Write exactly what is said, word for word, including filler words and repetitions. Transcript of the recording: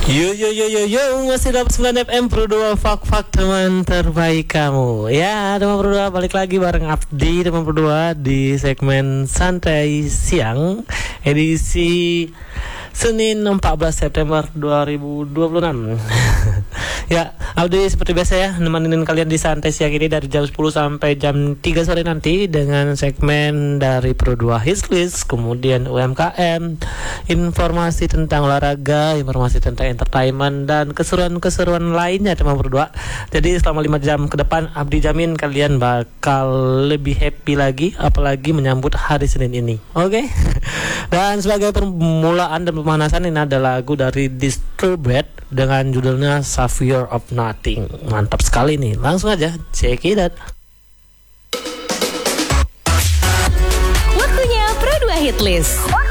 Yo yo yo yo yo masih dapat sembilan F M Pro dua Fak-Fak teman terbaik kamu. Ya, teman Pro dua balik lagi bareng Abdi teman Pro dua di segmen Santai Siang edisi Senin empat belas September dua ribu dua puluh enam. Ya, Abdi seperti biasa ya nemenin kalian di Santai Siang ini dari jam sepuluh sampai jam tiga sore nanti dengan segmen dari Pro dua Hits List, kemudian U M K M, informasi tentang olahraga, informasi tentang entertainment dan keseruan-keseruan lainnya teman Pro dua. Jadi selama lima jam ke depan Abdi jamin kalian bakal lebih happy lagi apalagi menyambut hari Senin ini. Oke. Okay? Dan sebagai permulaan dan pemanasan ini ada lagu dari Disturbed dengan judulnya Savior of Nothing. Mantap sekali nih. Langsung aja check it out. Waktunya Pro dua Hit List.